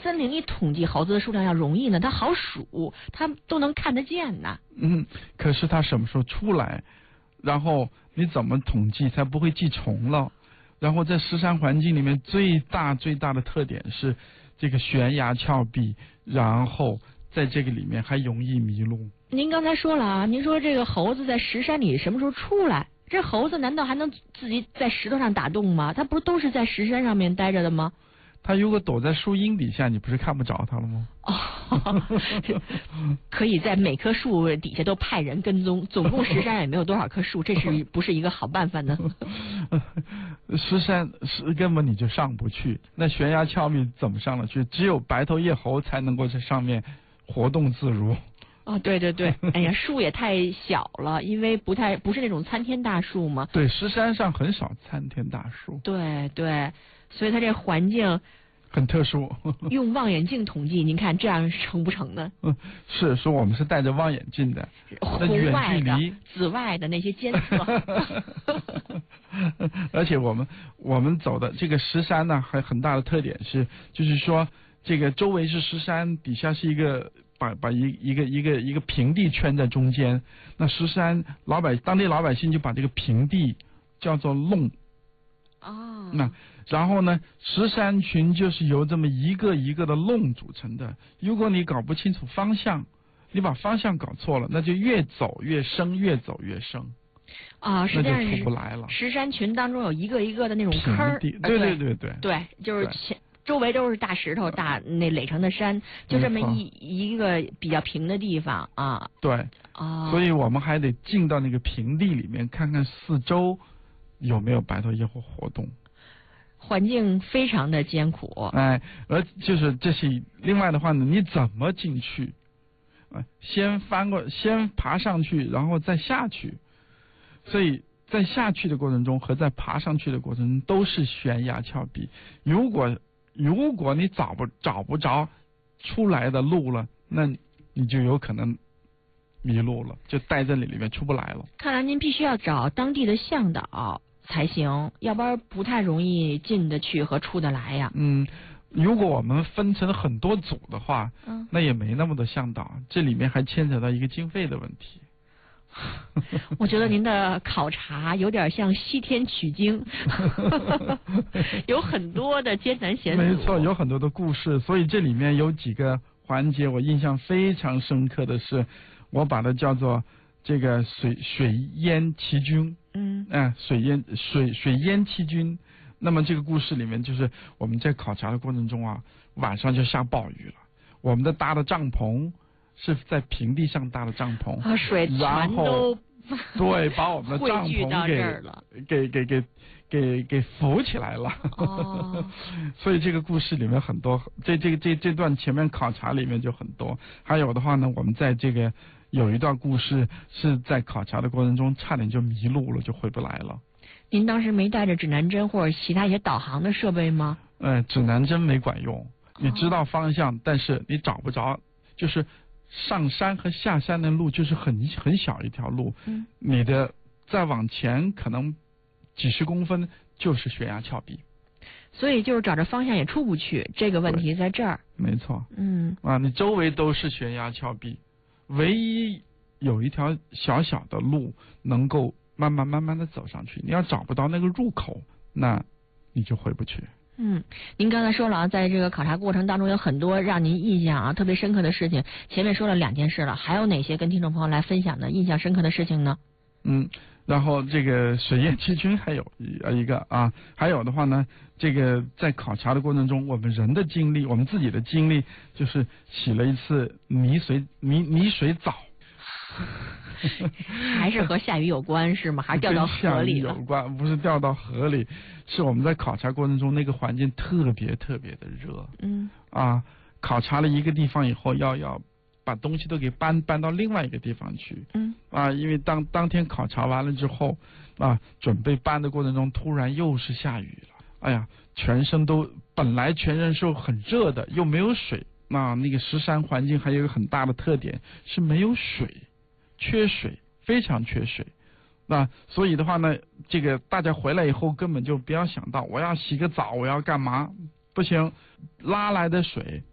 森林里统计猴子的数量要容易呢？它好数，它都能看得见呢。 可是它什么时候出来？然后你怎么统计才不会记重了？然后在石山环境里面最大的特点是这个悬崖峭壁，然后在这个里面还容易迷路。 您刚才说了啊，您说这个猴子在石山里什么时候出来？这猴子难道还能自己在石头上打洞吗？它不是都是在石山上面待着的吗？ 它如果躲在树荫底下，你不是看不着它了吗？ 可以在每棵树底下都派人跟踪，总共石山也没有多少棵树，这是不是一个好办法呢？ 石山根本你就上不去，那悬崖峭壁怎么上得去？只有白头叶猴才能够在上面活动自如。 对，哎呀，树也太小了，因为不是那种参天大树嘛。 对，石山上很少参天大树。 对，所以它这环境很特殊。 用望远镜统计，您看这样成不成呢？ 是说我们是戴着望远镜的， 红外的、紫外的那些监测。 而且我们走的这个石山呢，还很大的特点是，就是说这个周围是石山，底下是一个。把一个平地圈在中间，那石山当地老百姓就把这个平地叫做弄。那然后呢，石山群就是由这么一个一个的弄组成的。如果你搞不清楚方向，你把方向搞错了，那就越走越深，越走越深。 实际上那就出不来了。 石山群当中有一个一个的那种坑儿。对，就是周围都是大石头、那垒成的山，就这么一个比较平的地方啊。 对，所以我们还得进到那个平地里面，看看四周有没有白头叶猴活动。 环境非常的艰苦。 而就是这些。另外的话呢，你怎么进去？先爬上去，然后再下去。所以在下去的过程中和在爬上去的过程中都是悬崖峭壁。如果你找不着出来的路了，那你就有可能迷路了，就待在里面出不来了。 看来您必须要找当地的向导才行，要不然不太容易进得去和出得来呀。 如果我们分成很多组的话，那也没那么多向导，这里面还牵扯到一个经费的问题。 我觉得您的考察有点像西天取经，有很多的艰难险阻。 没错，有很多的故事，所以这里面有几个环节我印象非常深刻的是，我把它叫做这个水淹七军。水淹七军。那么这个故事里面就是我们在考察的过程中啊，晚上就下暴雨了，我们搭的帐篷是在平地上搭的帐篷， 水全都对，把我们的帐篷给浮起来了。所以这个故事里面很多，这段前面考察里面就很多。还有的话呢，我们在这个有一段故事是在考察的过程中差点就迷路了，就回不来了。 您当时没带着指南针或者其他一些导航的设备吗？ 指南针没管用，你知道方向，但是你找不着，就是上山和下山的路就是很小一条路，你的再往前可能几十公分就是悬崖峭壁， 所以就是找着方向也出不去，这个问题在这儿。 没错。你周围都是悬崖峭壁，唯一有一条小小的路能够慢慢的走上去，你要找不到那个入口，那你就回不去。 您刚才说了啊，在这个考察过程当中有很多让您印象特别深刻的事情，前面说了2件事了，还有哪些跟听众朋友来分享的印象深刻的事情呢？ 然后这个水淹七军还有一个还有的话呢，这个在考察的过程中，我们人的经历，我们自己的经历就是洗了一次泥水澡。 还是和下雨有关是吗？还是掉到河里了？ 跟下雨有关，不是掉到河里，是我们在考察过程中那个环境特别的热。考察了一个地方以后，要把东西都给搬到另外一个地方去。因为当天考察完了之后准备搬的过程中，突然又是下雨了。哎呀，本来全身是很热的，又没有水。那个石山环境还有一个很大的特点是没有水。缺水，非常缺水。所以的话呢，这个大家回来以后根本就不要想到我要洗个澡，我要干嘛？不行，拉来的水